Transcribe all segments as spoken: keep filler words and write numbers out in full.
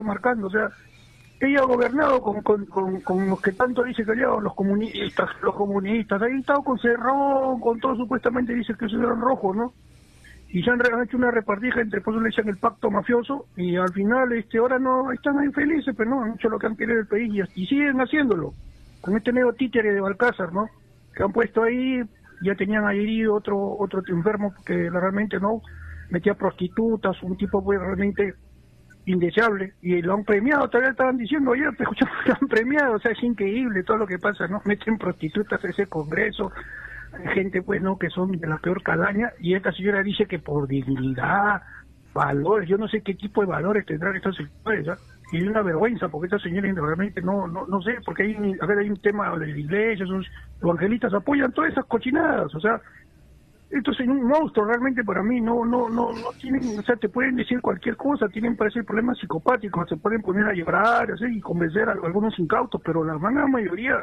marcando, o sea, ella ha gobernado con, con, con, con los que tanto dice que aliados, los comunistas, los comunistas, ahí estado con Cerrón, con todo supuestamente dice que eran rojos, ¿no? Y ya han, han hecho una repartija entre, por eso le echan el pacto mafioso, y al final, este, ahora no, están ahí felices, pero no, han hecho lo que han querido el país, y, y siguen haciéndolo, con este nuevo títere de Balcázar, ¿no? Que han puesto ahí, ya tenían herido otro, otro enfermo que realmente no, metía prostitutas, un tipo pues realmente indeseable, y lo han premiado, todavía estaban diciendo ayer, te escuchamos que lo han premiado, o sea, es increíble todo lo que pasa, ¿no? Meten prostitutas a ese congreso, gente pues no, que son de la peor calaña, y esta señora dice que por dignidad, valores, yo no sé qué tipo de valores tendrán estos sectores, ¿eh? Y es una vergüenza, porque estas señoras realmente no, no, no sé, porque hay, a ver, hay un tema de la iglesia, esos evangelistas apoyan todas esas cochinadas, o sea, estos son un monstruo realmente para mí, no, no, no, no tienen, o sea, te pueden decir cualquier cosa, tienen parece problemas psicopáticos, se pueden poner a llorar, así, y convencer a algunos incautos, pero la gran mayoría,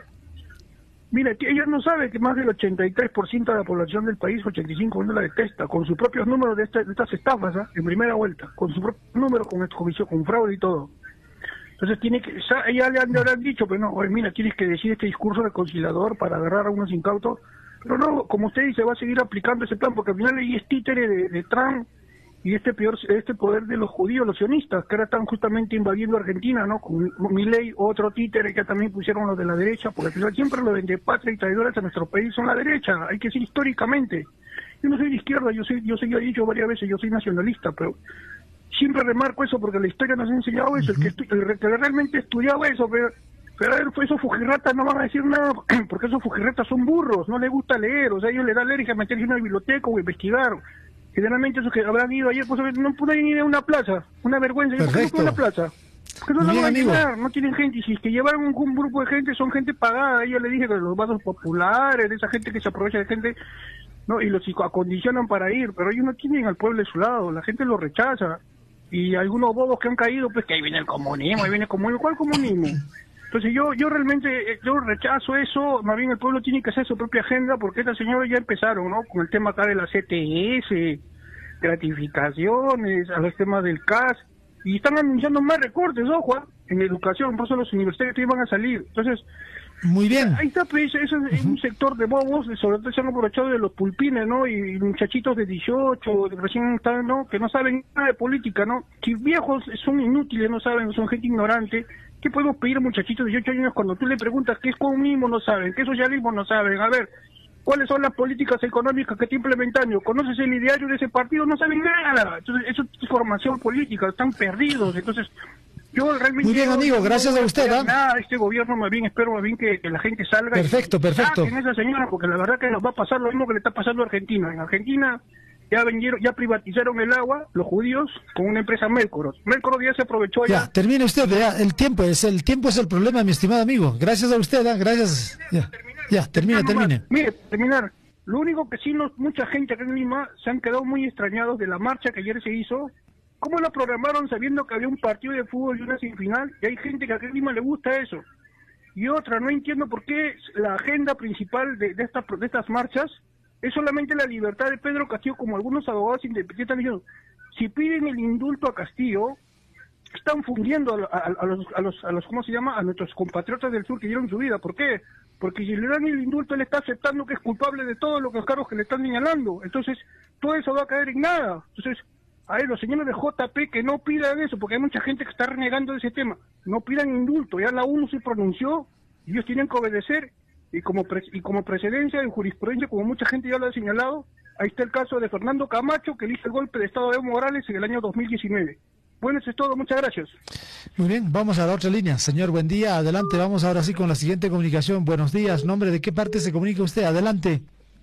mira, que ella no sabe que más del ochenta y tres por ciento de la población del país, ochenta y cinco por ciento la detesta, con sus propios números de, esta, de estas estafas, ¿eh? En primera vuelta, con su propio número, con comisión, con fraude y todo. Entonces tiene que, ella le han, le han dicho, pero no, oye, mira, tienes que decir este discurso reconciliador para agarrar a unos incautos. Pero no, como usted dice, va a seguir aplicando ese plan, porque al final ahí es títere de, de Trump y este peor este poder de los judíos, los sionistas, que ahora están justamente invadiendo Argentina, ¿no? Con Milei, otro títere que también pusieron los de la derecha, porque al final siempre los de patria y traidores a nuestro país son la derecha, hay que decir históricamente. Yo no soy de izquierda, yo soy, yo soy, yo he dicho varias veces, yo soy nacionalista, pero siempre remarco eso porque la historia nos ha enseñado eso, el que, estu el que realmente estudiaba eso, pero... Pero a ver, pues esos fujirratas no van a decir nada, porque esos fujirratas son burros, no les gusta leer, o sea, ellos les da leer y que meterse en una biblioteca o investigar. Generalmente esos que habrán ido ayer, pues no pueden ir a una plaza, una vergüenza, ¿por qué no fue una plaza? Porque no lo van a llenar, no tienen gente, y si es que llevaron un, un grupo de gente, son gente pagada, yo le dije que los vasos populares, de esa gente que se aprovecha de gente, no, y los acondicionan para ir, pero ellos no tienen al pueblo de su lado, la gente los rechaza, y algunos bobos que han caído, pues que ahí viene el comunismo, ahí viene el comunismo, ¿cuál comunismo? Entonces yo yo realmente yo rechazo eso, más bien el pueblo tiene que hacer su propia agenda, porque estas señoras ya empezaron, ¿no? Con el tema acá de la C T S, gratificaciones, a los temas del C A S, y están anunciando más recortes, ojo, en educación, por eso los universitarios iban a salir. Entonces, muy bien. Ahí está, pues, eso es uh-huh. un sector de bobos, sobre todo se han aprovechado de los pulpines, ¿no? Y muchachitos de dieciocho, recién están, ¿no? Que no saben nada de política, ¿no? Si viejos son inútiles, no saben, son gente ignorante, ¿qué podemos pedir a muchachitos de dieciocho años cuando tú le preguntas qué es comunismo? No saben, qué es socialismo? No saben. A ver, ¿cuáles son las políticas económicas que está implementando? ¿Conoces el ideario de ese partido? No saben nada. Entonces, eso es formación política, están perdidos. Entonces, yo realmente... Muy bien, amigo, gracias no a usted. ¿eh? Nada, este gobierno más bien, espero más bien que, que la gente salga. Perfecto, y, perfecto. Y esa señora, porque la verdad que nos va a pasar lo mismo que le está pasando a Argentina. En Argentina ya vendieron, ya privatizaron el agua, los judíos, con una empresa Melcoros. Melcoros ya se aprovechó ya. Ya, termine usted, ya, el tiempo es el tiempo es el problema, mi estimado amigo. Gracias a usted, ¿eh? Gracias. Ya, ya termine, termine. Mire, terminar. Lo único que sí, no, mucha gente acá en Lima se han quedado muy extrañados de la marcha que ayer se hizo. ¿Cómo la programaron sabiendo que había un partido de fútbol y una semifinal? Y hay gente que acá en Lima le gusta eso. Y otra, no entiendo por qué la agenda principal de, de, estas, de estas marchas es solamente la libertad de Pedro Castillo, como algunos abogados independientes están diciendo. Si piden el indulto a Castillo, están fundiendo a, a, a, los, a, los, a los, ¿cómo se llama?, a nuestros compatriotas del sur que dieron su vida. ¿Por qué? Porque si le dan el indulto, él está aceptando que es culpable de todos los cargos que le están señalando. Entonces, todo eso va a caer en nada. Entonces, a ver, los señores de J P que no pidan eso, porque hay mucha gente que está renegando de ese tema. No pidan indulto, ya la ONU se pronunció, y ellos tienen que obedecer, y como pre y como precedencia en jurisprudencia, como mucha gente ya lo ha señalado, ahí está el caso de Fernando Camacho, que le hizo el golpe de Estado de Evo Morales en el año dos mil diecinueve. Bueno, eso es todo, muchas gracias. Muy bien, vamos a la otra línea. Señor, buen día, adelante, vamos ahora sí con la siguiente comunicación. Buenos días, nombre, ¿de qué parte se comunica usted? Adelante.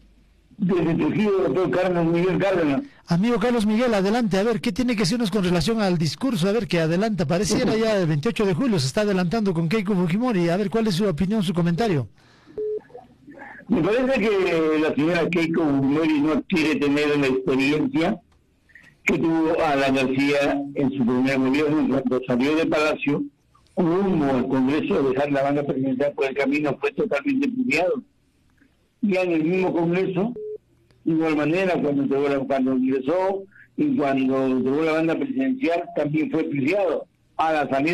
Desde Trujillo, doctor Carlos Miguel Cárdenas. Amigo Carlos Miguel, adelante, a ver, ¿qué tiene que decirnos con relación al discurso? A ver, que adelanta, pareciera ya el veintiocho de julio, se está adelantando con Keiko Fujimori, a ver, ¿cuál es su opinión, su comentario? Me parece que la señora Keiko Fujimori no quiere tener la experiencia que tuvo Alan García en su primer gobierno, cuando salió de Palacio, rumbo al Congreso, de dejar la banda presidencial por el camino, fue totalmente pudiado. Ya en el mismo Congreso, de igual manera, cuando, entregó la, cuando ingresó y cuando entregó la banda presidencial, también fue piliado. a la salida